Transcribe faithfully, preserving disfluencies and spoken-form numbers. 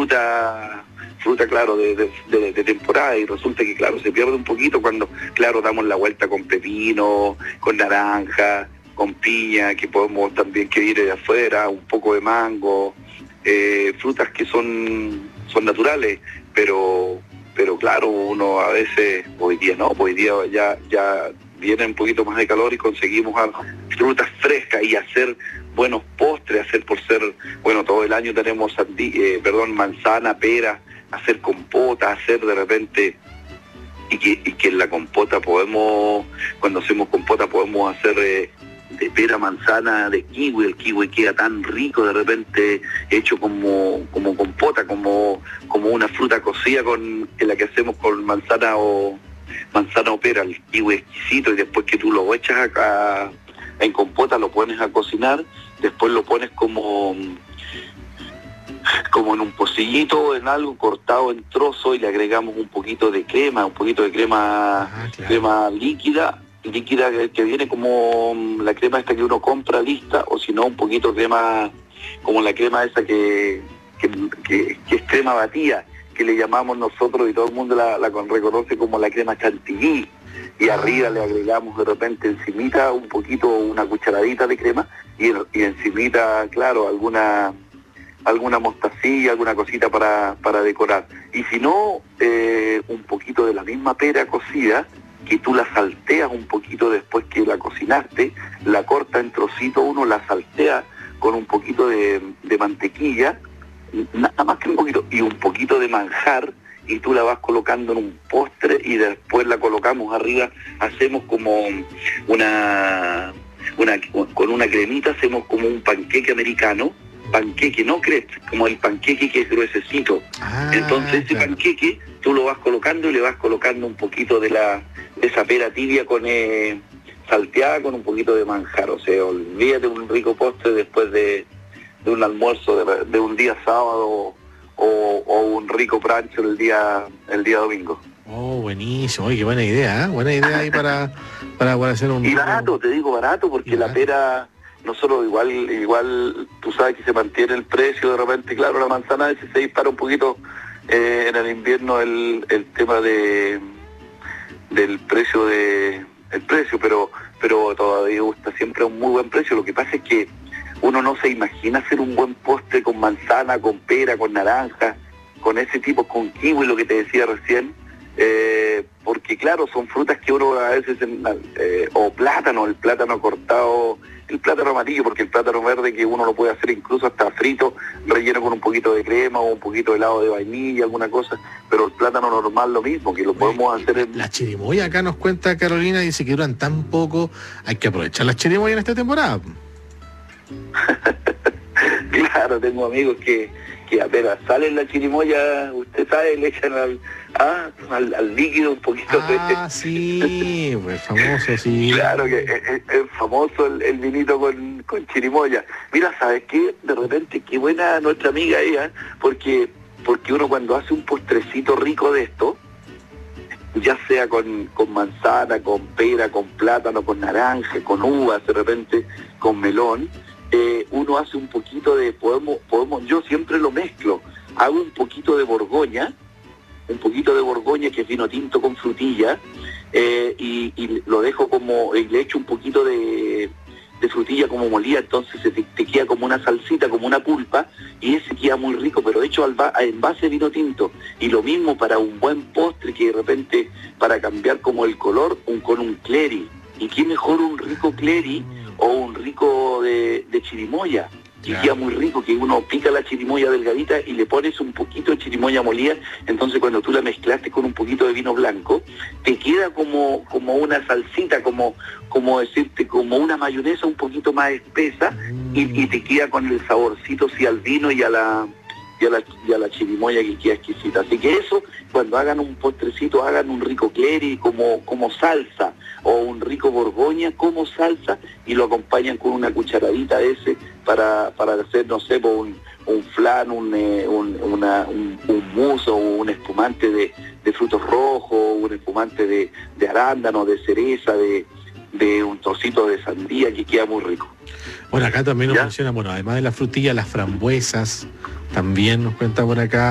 fruta, fruta claro, de, de, de, de temporada, y resulta que claro, se pierde un poquito cuando, claro, damos la vuelta con pepino, con naranja, con piña, que podemos también que viene de afuera, un poco de mango, eh, frutas que son, son naturales, pero, pero claro, uno a veces, hoy día no, hoy día ya, ya viene un poquito más de calor y conseguimos frutas frescas y hacer buenos postres, hacer por ser, bueno, todo el año tenemos sandí, eh, perdón, manzana, pera, hacer compota, hacer de repente, y que, y que en la compota podemos, cuando hacemos compota podemos hacer eh, de pera, manzana, de kiwi, el kiwi queda tan rico de repente, hecho como, como compota, como, como una fruta cocida con, en la que hacemos con manzana o manzana o pera, el kiwi exquisito, y después que tú lo echas acá en compota, lo pones a cocinar, después lo pones como como en un pocillito, en algo cortado en trozos, y le agregamos un poquito de crema, un poquito de crema, ah, claro. crema líquida, líquida que, que viene como la crema esta que uno compra lista, o si no un poquito de crema, como la crema esa que, que, que, que es crema batida, que le llamamos nosotros, y todo el mundo la, la reconoce como la crema chantilly, y ah. arriba le agregamos de repente encimita un poquito, una cucharadita de crema, y, y encimita, claro, alguna alguna mostacilla, alguna cosita para, para decorar. Y si no, eh, un poquito de la misma pera cocida, que tú la salteas un poquito después que la cocinaste, la corta en trocitos, uno la saltea con un poquito de, de mantequilla, nada más que un poquito, y un poquito de manjar, y tú la vas colocando en un postre, y después la colocamos arriba, hacemos como una, una con una cremita, hacemos como un panqueque americano, panqueque, no crepes, como el panqueque que es gruesecito. Ah, entonces ese claro. panqueque tú lo vas colocando y le vas colocando un poquito de la de esa pera tibia con eh, salteada con un poquito de manjar. O sea, olvídate un rico postre después de, de un almuerzo de, de un día sábado o, o un rico brunch el día el día domingo. Oh, buenísimo. Oye, qué buena idea, ¿eh? Buena idea ahí para, para, para hacer un... Y barato, te digo barato, porque la pera... Nosotros igual, igual tú sabes que se mantiene el precio, de repente, claro, la manzana a veces se dispara un poquito eh, en el invierno el, el tema de del precio de el precio, pero pero todavía gusta siempre a un muy buen precio. Lo que pasa es que uno no se imagina hacer un buen postre con manzana, con pera, con naranja, con ese tipo, con kiwi, lo que te decía recién, eh, porque claro, son frutas que uno a veces, eh, o plátano, el plátano cortado, el plátano amarillo, porque el plátano verde que uno lo puede hacer incluso hasta frito, relleno con un poquito de crema o un poquito de helado de vainilla, alguna cosa, pero el plátano normal lo mismo, que lo podemos hacer en... La chirimoya acá nos cuenta Carolina, dice que duran tan poco, hay que aprovechar las chirimoyas en esta temporada. Claro, tengo amigos que, que apenas salen la chirimoya, usted sabe, le echan al, ah, al, al líquido un poquito ah, de... sí, pues famoso, sí. Claro que es, es, es famoso el, el vinito con, con chirimoya. Mira, ¿sabes qué? De repente, qué buena nuestra amiga ella, porque, porque uno cuando hace un postrecito rico de esto, ya sea con, con manzana, con pera, con plátano, con naranja, con uvas, de repente con melón, eh, uno hace un poquito de, podemos, podemos, yo siempre lo mezclo, hago un poquito de Borgoña, un poquito de Borgoña que es vino tinto con frutilla, eh, y, y lo dejo como, y le echo un poquito de, de frutilla como molida, entonces se te, te queda como una salsita, como una pulpa, y ese queda muy rico, pero hecho al ba, en base de vino tinto. Y lo mismo para un buen postre, que de repente, para cambiar como el color, un, con un cleri. Y qué mejor un rico cleri o un rico de, de chirimoya, y claro. Queda muy rico, que uno pica la chirimoya delgadita y le pones un poquito de chirimoya molida, entonces cuando tú la mezclaste con un poquito de vino blanco, te queda como, como una salsita, como, como decirte, como una mayonesa un poquito más espesa, mm. y, y te queda con el saborcito sí al vino y a la y a la, y a la chirimoya, que queda exquisita. Así que eso, cuando hagan un postrecito, hagan un rico cleri como, como salsa, o un rico Borgoña como salsa, y lo acompañan con una cucharadita de ese para, para hacer, no sé, un, un flan, un, eh, un, una, un, un mousse o un espumante de, de frutos rojos, un espumante de, de arándano, de cereza, de, de un trocito de sandía, que queda muy rico. Bueno, acá también nos menciona, bueno, además de la frutilla, las frambuesas, también nos cuenta por acá.